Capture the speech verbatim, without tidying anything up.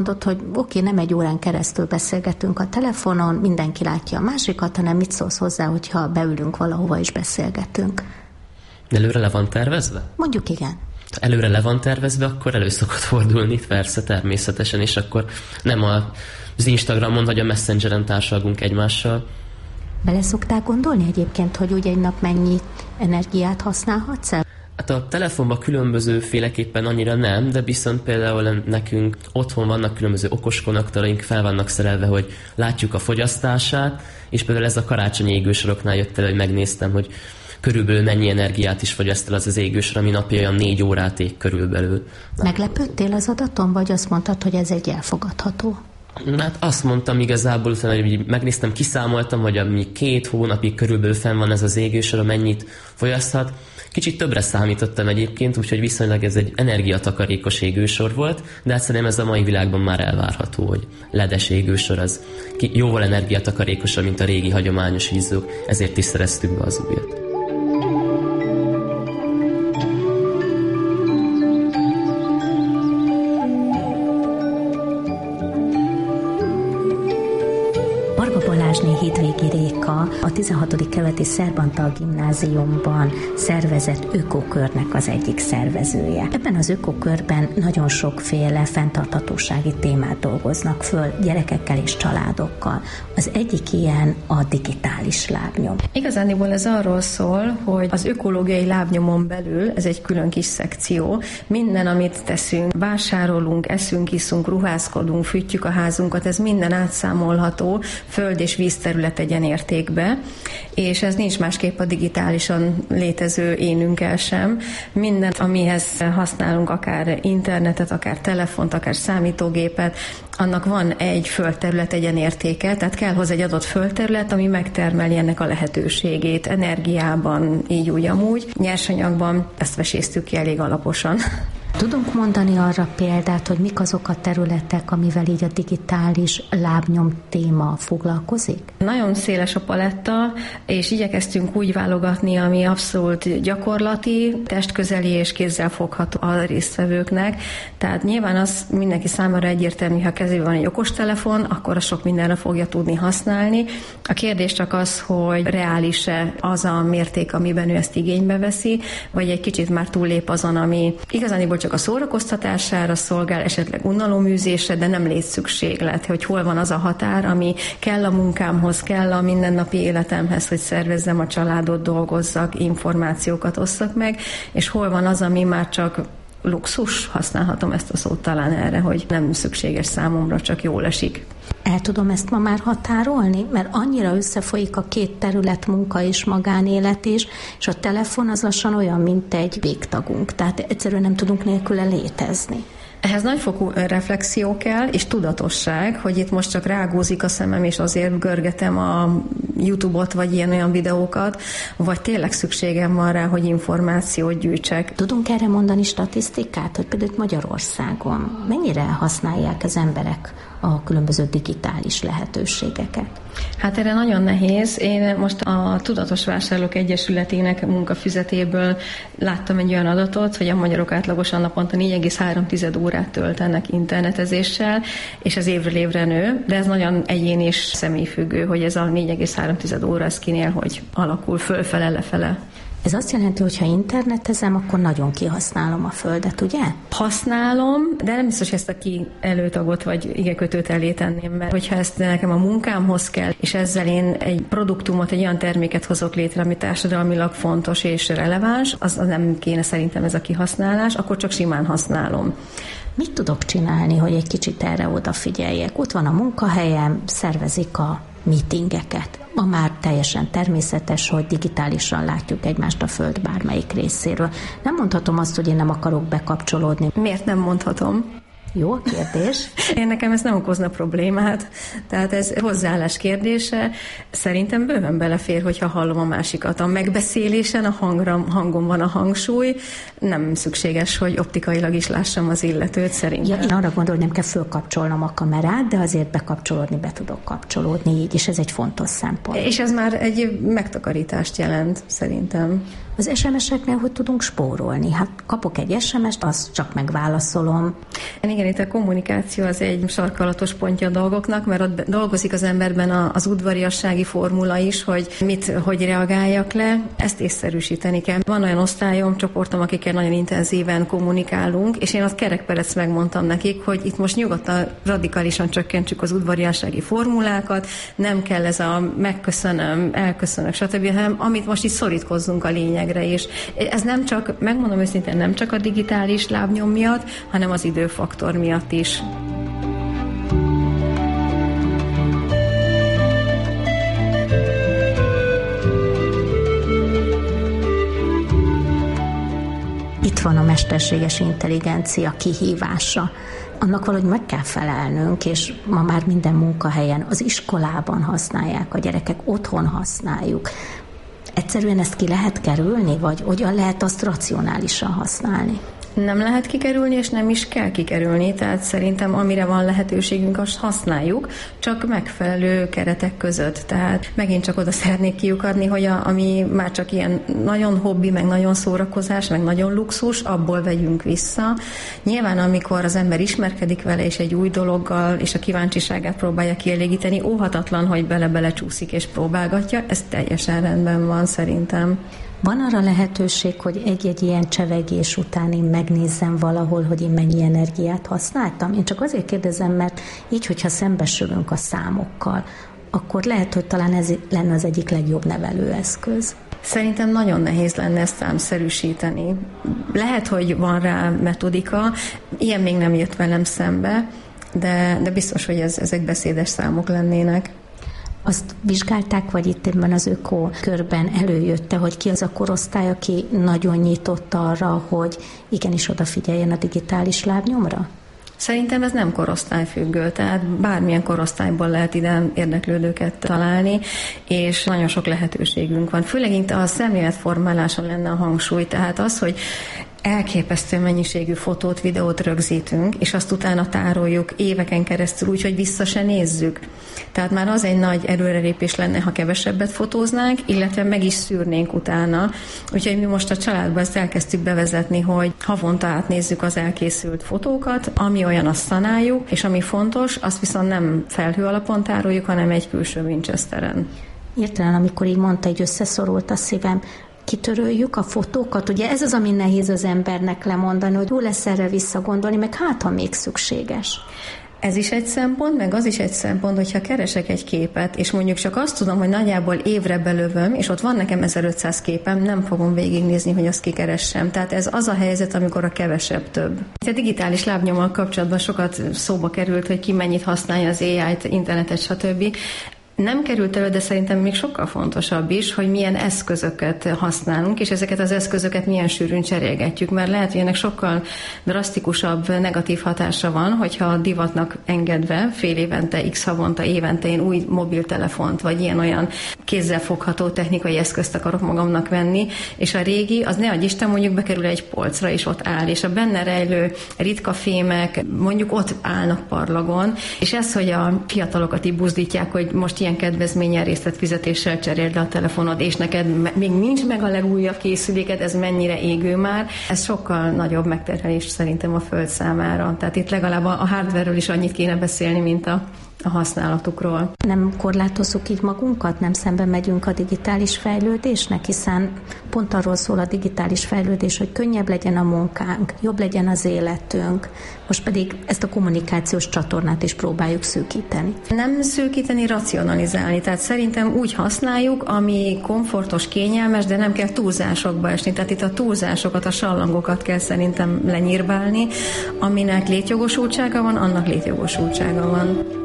Mondod, hogy oké, nem egy órán keresztül beszélgetünk a telefonon, mindenki látja a másikat, hanem mit szólsz hozzá, hogyha beülünk valahova és beszélgetünk? Előre le van tervezve? Mondjuk igen. Ha előre le van tervezve, akkor elő szokott fordulni, persze, természetesen, és akkor nem az Instagramon vagy a Messengeren társalgunk egymással. Bele szoktál gondolni egyébként, hogy úgy egy nap mennyi energiát használhatsz el? Hát a telefonban különböző féleképpen annyira nem, de viszont például nekünk otthon vannak különböző okos konnektoraink, fel vannak szerelve, hogy látjuk a fogyasztását, és például ez a karácsonyi égősoroknál jött el, hogy megnéztem, hogy körülbelül mennyi energiát is fogyaszt el az az égősor, ami napi olyan négy órát ég körülbelül. Meglepődtél az adaton, vagy azt mondtad, hogy ez egy elfogadható? Hát azt mondtam igazából, hogy megnéztem, kiszámoltam, hogy ami két hónapig körülbelül fenn van ez az égősor, mennyit fogyaszthat. Kicsit többre számítottam egyébként, úgyhogy viszonylag ez egy energiatakarékos égősor volt, de hát szerintem ez a mai világban már elvárható, hogy ledes égősor az jóval energiatakarékosabb, mint a régi hagyományos izzók, ezért is szereztük be az újat. Hétvégi Réka a tizenhatodik kerületi Szerbantal gimnáziumban szervezett ökokörnek az egyik szervezője. Ebben az ökokörben nagyon sokféle fenntarthatósági témát dolgoznak föl gyerekekkel és családokkal. Az egyik ilyen a digitális lábnyom. Igazániból ez arról szól, hogy az ökológiai lábnyomon belül, ez egy külön kis szekció, minden, amit teszünk, vásárolunk, eszünk, iszunk, ruházkodunk, fűtjük a házunkat, ez minden átszámolható föld és víz terület egyenértékbe, és ez nincs másképp a digitálisan létező énünkkel sem. Mindent, amihez használunk, akár internetet, akár telefont, akár számítógépet, annak van egy földterület egyenértéke, tehát kell hozzá egy adott földterület, ami megtermeli ennek a lehetőségét energiában, így úgy amúgy. Nyersanyagban ezt veséztük ki elég alaposan. Tudunk mondani arra példát, hogy mik azok a területek, amivel így a digitális lábnyom téma foglalkozik? Nagyon széles a paletta, és igyekeztünk úgy válogatni, ami abszolút gyakorlati, testközeli és kézzelfogható a résztvevőknek. Tehát nyilván az mindenki számára egyértelmű, ha kezében van egy okostelefon, akkor a sok mindenre fogja tudni használni. A kérdés csak az, hogy reális-e az a mérték, amiben ő ezt igénybe veszi, vagy egy kicsit már túllép azon, ami igazániból csak a szórakoztatására szolgál, esetleg unaloműzésre, de nem létszükséglet, hogy hol van az a határ, ami kell a munkámhoz, kell a mindennapi életemhez, hogy szervezzem a családot, dolgozzak, információkat osszak meg, és hol van az, ami már csak luxus, használhatom ezt a szót talán erre, hogy nem szükséges számomra, csak jól esik. El tudom ezt ma már határolni? Mert annyira összefolyik a két terület, munka és magánélet is, és a telefon az lassan olyan, mint egy végtagunk. Tehát egyszerűen nem tudunk nélküle létezni. Ehhez nagyfokú reflexió kell, és tudatosság, hogy itt most csak rágózik a szemem, és azért görgetem a YouTube-ot, vagy ilyen-olyan videókat, vagy tényleg szükségem van rá, hogy információt gyűjtsek. Tudunk erre mondani statisztikát, hogy például Magyarországon mennyire használják az emberek a különböző digitális lehetőségeket? Hát erre nagyon nehéz. Én most a Tudatos Vásárlók Egyesületének munkafüzetéből láttam egy olyan adatot, hogy a magyarok átlagosan naponta négy egész három órát töltenek internetezéssel, és ez évről évre nő, de ez nagyon egyéni és személyfüggő, hogy ez a négy egész három óra ez kinél, hogy alakul fölfele, lefele. Ez azt jelenti, hogy ha internetezem, akkor nagyon kihasználom a földet, ugye? Használom, de nem biztos, hogy ezt a ki előtagot vagy igekötőt elé tenném, mert hogyha ezt nekem a munkámhoz kell, és ezzel én egy produktumot, egy olyan terméket hozok létre, ami társadalmilag fontos és releváns, az, az nem kéne szerintem ez a kihasználás, akkor csak simán használom. Mit tudok csinálni, hogy egy kicsit erre odafigyeljek? Ott van a munkahelyem, szervezik a meetingeket. Ma már teljesen természetes, hogy digitálisan látjuk egymást a föld bármelyik részéről. Nem mondhatom azt, hogy én nem akarok bekapcsolódni. Miért nem mondhatom? Jó a kérdés. Én nekem ez nem okozna problémát, tehát ez hozzáállás kérdése. Szerintem bőven belefér, hogyha hallom a másikat. A megbeszélésen a hangra, hangon van a hangsúly, nem szükséges, hogy optikailag is lássam az illetőt szerintem. Ja, én arra gondolom, hogy nem kell fölkapcsolnom a kamerát, de azért bekapcsolódni be tudok kapcsolódni így, és ez egy fontos szempont. És ez már egy megtakarítást jelent, szerintem. Az es em eseknél hogy tudunk spórolni? Hát kapok egy es em est, azt csak megválaszolom. Igen, Igen, itt a kommunikáció az egy sarkalatos pontja a dolgoknak, mert ott dolgozik az emberben az udvariassági formula is, hogy mit, hogy reagáljak le, ezt észszerűsíteni kell. Van olyan osztályom, csoportom, akikkel nagyon intenzíven kommunikálunk, és én azt kerekperec megmondtam nekik, hogy itt most nyugodtan radikálisan csökkentsük az udvariassági formulákat, nem kell ez a megköszönöm, elköszönök, stb., hanem amit most itt szorítkozzunk a lényegre is. Ez nem csak, megmondom őszintén, nem csak a digitális lábnyom miatt, hanem az időfaktor miatt is. Itt van a mesterséges intelligencia kihívása. Annak valahogy meg kell felelnünk, és ma már minden munkahelyen, az iskolában használják, a gyerekek otthon használjuk. Egyszerűen ezt ki lehet kerülni, vagy hogyan lehet azt racionálisan használni? Nem lehet kikerülni, és nem is kell kikerülni, tehát szerintem amire van lehetőségünk, azt használjuk, csak megfelelő keretek között. Tehát megint csak oda szeretnék kiukadni, hogy a, ami már csak ilyen nagyon hobbi, meg nagyon szórakozás, meg nagyon luxus, abból vegyünk vissza. Nyilván, amikor az ember ismerkedik vele, és egy új dologgal, és a kíváncsiságát próbálja kielégíteni, óhatatlan, hogy bele-bele csúszik és próbálgatja, ez teljesen rendben van szerintem. Van arra lehetőség, hogy egy-egy ilyen csevegés után én megnézzem valahol, hogy én mennyi energiát használtam? Én csak azért kérdezem, mert így, hogyha szembesülünk a számokkal, akkor lehet, hogy talán ez lenne az egyik legjobb nevelőeszköz. Szerintem nagyon nehéz lenne ezt számszerűsíteni. Lehet, hogy van rá metodika, ilyen még nem jött velem szembe, de, de biztos, hogy ez, ezek beszédes számok lennének. Azt vizsgálták, vagy itt ebben az öko körben előjötte, hogy ki az a korosztály, aki nagyon nyitott arra, hogy igenis odafigyeljen a digitális lábnyomra? Szerintem ez nem korosztályfüggő, tehát bármilyen korosztályból lehet ide érdeklődőket találni, és nagyon sok lehetőségünk van. Főleg itt a szemléletformáláson lenne a hangsúly, tehát az, hogy elképesztő mennyiségű fotót, videót rögzítünk, és azt utána tároljuk éveken keresztül úgy, hogy vissza se nézzük. Tehát már az egy nagy előrelépés lenne, ha kevesebbet fotóznánk, illetve meg is szűrnénk utána. Úgyhogy mi most a családban ezt elkezdtük bevezetni, hogy havonta átnézzük az elkészült fotókat, ami olyan, azt szanáljuk, és ami fontos, azt viszont nem felhő alapon tároljuk, hanem egy külső Winchesteren. Értelem, amikor így mondta, hogy összeszorult a szívem, kitöröljük a fotókat, ugye ez az, ami nehéz az embernek lemondani, hogy jó lesz erre visszagondolni, meg hát, ha még szükséges. Ez is egy szempont, meg az is egy szempont, hogyha keresek egy képet, és mondjuk csak azt tudom, hogy nagyjából évre belövöm, és ott van nekem ezerötszáz képem, nem fogom végignézni, hogy azt kikeressem. Tehát ez az a helyzet, amikor a kevesebb több. A digitális lábnyommal kapcsolatban sokat szóba került, hogy ki mennyit használja az á í-t, internetet, stb. Nem került elő, de szerintem még sokkal fontosabb is, hogy milyen eszközöket használunk, és ezeket az eszközöket milyen sűrűn cserélgetjük, mert lehet, hogy ennek sokkal drasztikusabb negatív hatása van, hogyha a divatnak engedve fél évente, x havonta, évente én új mobiltelefont, vagy ilyen-olyan kézzelfogható technikai eszközt akarok magamnak venni, és a régi, az ne adj Isten, mondjuk bekerül egy polcra, és ott áll, és a benne rejlő ritka fémek mondjuk ott állnak parlagon, és ez, hogy a fiatalokat így buzdítják, hogy most ilyen kedvezménnyel, részletfizetéssel cseréld le a telefonod, és neked még nincs meg a legújabb készüléked, ez mennyire égő már. Ez sokkal nagyobb megterhelés szerintem a Föld számára. Tehát itt legalább a hardware-ről is annyit kéne beszélni, mint a a használatukról. Nem korlátozzuk így magunkat, nem szemben megyünk a digitális fejlődésnek, hiszen pont arról szól a digitális fejlődés, hogy könnyebb legyen a munkánk, jobb legyen az életünk. Most pedig ezt a kommunikációs csatornát is próbáljuk szűkíteni. Nem szűkíteni, racionalizálni. Tehát szerintem úgy használjuk, ami komfortos, kényelmes, de nem kell túlzásokba esni. Tehát itt a túlzásokat, a sallangokat kell szerintem lenyírbálni. Aminek létjogosultsága van, annak létjogosultsága van.